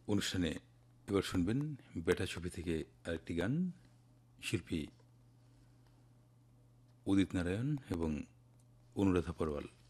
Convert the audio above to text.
অনুষ্ঠানে এবার শুনবেন বেটা ছবি থেকে আরেকটি গান, শিল্পী উদিত নারায়ণ এবং অনুরাধা পরওয়াল।